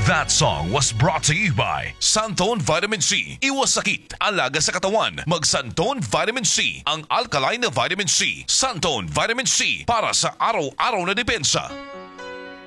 That song was brought to you by Santone Vitamin C. Iwas sakit, alaga sa katawan. Mag Santone Vitamin C, ang alkaline na vitamin C. Santone Vitamin C para sa araw-araw na depensa.